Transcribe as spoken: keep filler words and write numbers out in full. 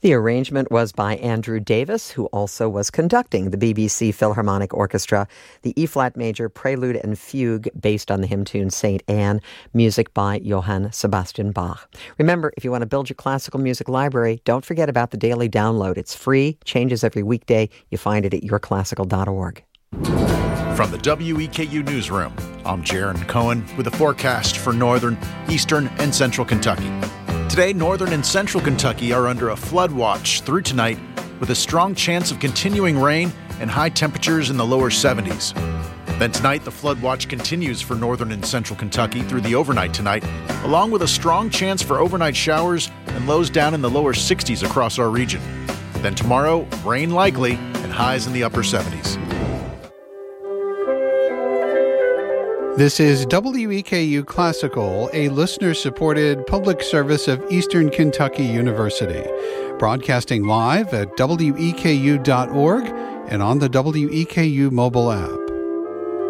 The arrangement was by Andrew Davis, who also was conducting the B B C Philharmonic Orchestra, the E-flat major Prelude and Fugue based on the hymn tune Saint Anne, music by Johann Sebastian Bach. Remember, if you want to build your classical music library, don't forget about the daily download. It's free, changes every weekday. You find it at your classical dot org. From the W E K U Newsroom, I'm Jaron Cohen with a forecast for northern, eastern, and central Kentucky. Today, northern and central Kentucky are under a flood watch through tonight with a strong chance of continuing rain and high temperatures in the lower seventies. Then tonight, the flood watch continues for northern and central Kentucky through the overnight tonight, along with a strong chance for overnight showers and lows down in the lower sixties across our region. Then tomorrow, rain likely and highs in the upper seventies. This is W E K U Classical, a listener-supported public service of Eastern Kentucky University, broadcasting live at W E K U dot org and on the W E K U mobile app.